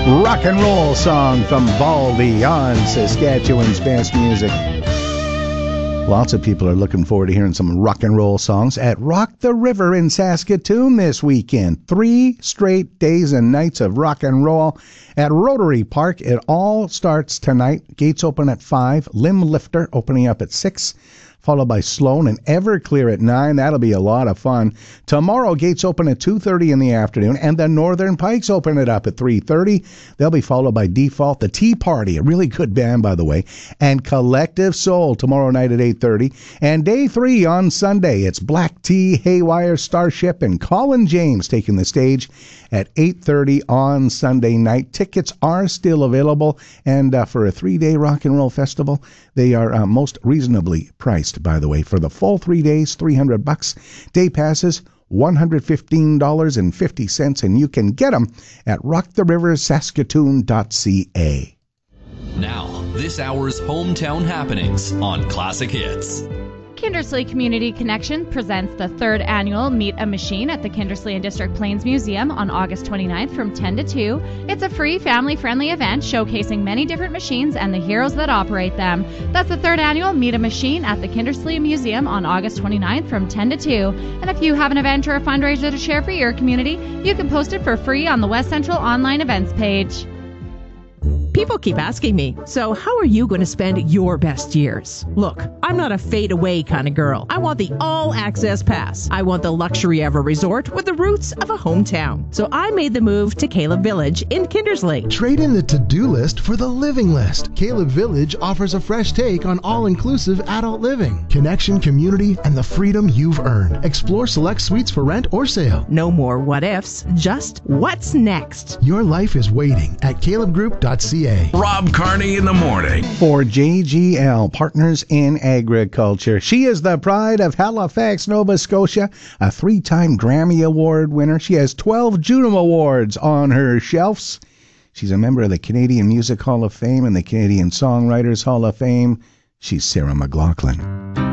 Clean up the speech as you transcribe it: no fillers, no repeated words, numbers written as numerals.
rock and roll song from Baldy on Saskatchewan's Best Music. Lots of people are looking forward to hearing some rock and roll songs at Rock the River in Saskatoon this weekend. 3 straight days and nights of rock and roll at Rotary Park. It all starts tonight. Gates open at 5. Limb Lifter opening up at 6. Followed by Sloan and Everclear at 9. That'll be a lot of fun. Tomorrow, gates open at 2:30 in the afternoon, and the Northern Pikes open it up at 3:30. They'll be followed by Default, the Tea Party, a really good band, by the way, and Collective Soul tomorrow night at 8:30. And day 3 on Sunday, it's Black Tea, Haywire, Starship, and Colin James taking the stage at 8:30 on Sunday night. Tickets are still available, and for a 3-day rock and roll festival, they are most reasonably priced, by the way. For the full 3 days, $300. Day passes, $115.50, and you can get them at rocktheriversaskatoon.ca. Now, this hour's hometown happenings on Classic Hits. Kindersley Community Connection presents the 3rd annual Meet a Machine at the Kindersley and District Plains Museum on August 29th from 10 to 2. It's a free, family-friendly event showcasing many different machines and the heroes that operate them. That's the 3rd annual Meet a Machine at the Kindersley Museum on August 29th from 10 to 2. And if you have an event or a fundraiser to share for your community, you can post it for free on the West Central online events page. People keep asking me, so how are you going to spend your best years? Look, I'm not a fade-away kind of girl. I want the all-access pass. I want the luxury of a resort with the roots of a hometown. So I made the move to Caleb Village in Kindersley. Trade in the to-do list for the living list. Caleb Village offers a fresh take on all-inclusive adult living, connection, community, and the freedom you've earned. Explore select suites for rent or sale. No more what-ifs, just what's next. Your life is waiting at calebgroup.ca. Rob Carney in the morning. For JGL, Partners in Agriculture. She is the pride of Halifax, Nova Scotia, a 3-time Grammy Award winner. She has 12 Juno Awards on her shelves. She's a member of the Canadian Music Hall of Fame and the Canadian Songwriters Hall of Fame. She's Sarah McLachlan.